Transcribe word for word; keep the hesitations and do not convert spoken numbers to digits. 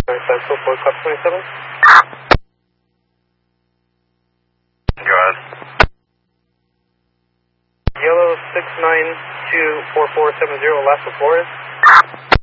Central four, Club twenty-seven. Go ahead. Yellow six nine two four four seven zero, Alaska, Flores.